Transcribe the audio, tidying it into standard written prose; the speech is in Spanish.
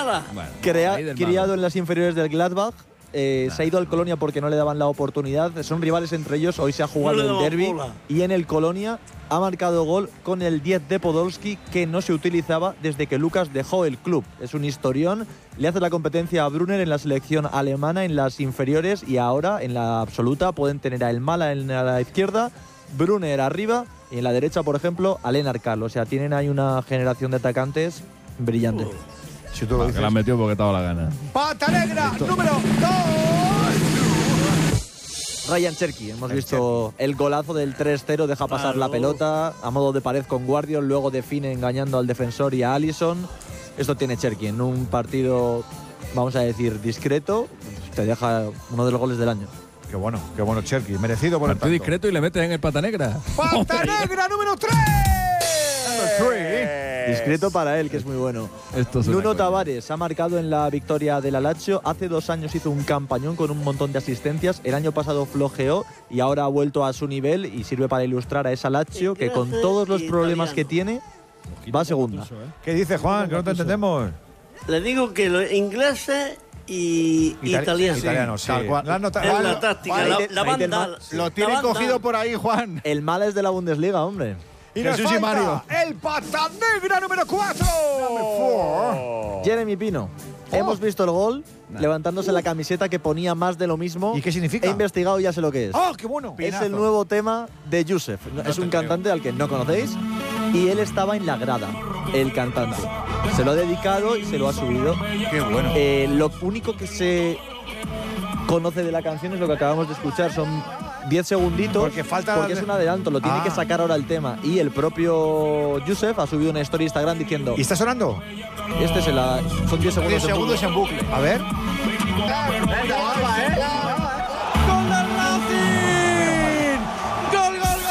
mala. Bueno, criado en las inferiores del Gladbach. Se ha ido al Colonia porque no le daban la oportunidad. Son rivales entre ellos. Hoy se ha jugado el derbi. Y en el Colonia ha marcado gol con el 10 de Podolski, que no se utilizaba desde que Lucas dejó el club. Es un historión. Le hace la competencia a Brunner en la selección alemana en las inferiores, y ahora en la absoluta pueden tener a El Mala en la izquierda, Brunner arriba, y en la derecha, por ejemplo, a Lennart Karl. O sea, tienen ahí una generación de atacantes brillante. Si tú lo dices. Que la han metido porque estaba la gana. ¡Pata negra! ¡Número 2! Ryan Cherky, hemos visto el golazo del 3-0, deja pasar la pelota a modo de pared con Guardiol, luego define engañando al defensor y a Alisson. Esto tiene Cherky en un partido, vamos a decir, discreto, te deja uno de los goles del año. Qué bueno Cherky, merecido por el Partido tanto. discreto y le meten en el pata negra. ¡Pata negra número 3! Discreto para él, que es muy bueno. Nuno Tavares ha marcado en la victoria del Lazio. Hace 2 años hizo un campañón con un montón de asistencias. El año pasado flojeó y ahora ha vuelto a su nivel y sirve para ilustrar a esa Lazio que, con todos los problemas que tiene, va a segunda. ¿Qué dice Juan? Que no te entendemos. Le digo que los ingleses y italianos. Italianos, sí. Tal cual. Es la táctica, la banda. Lo tienen la banda. cogido por ahí, Juan. El Mala es de la Bundesliga, hombre. Y nos Jesús y falta Mario. el pata negra número 4. Jeremy Pino. Hemos visto el gol levantándose la camiseta que ponía más de lo mismo. ¿Y qué significa? He investigado y ya sé lo que es. ¡Oh, qué bueno! Es el nuevo tema de Yusef. Es un cantante al que no conocéis y él estaba en la grada, el cantante. Se lo ha dedicado y se lo ha subido. ¡Qué bueno! Lo único que se conoce de la canción es lo que acabamos de escuchar. Son 10 segunditos Porque falta es un adelanto, lo tiene que sacar ahora el tema. Y el propio Yusef ha subido una story Instagram diciendo: ¿Y está sonando? son 10 segundos, 10 segundos en bucle. A ver. Venga, guapa,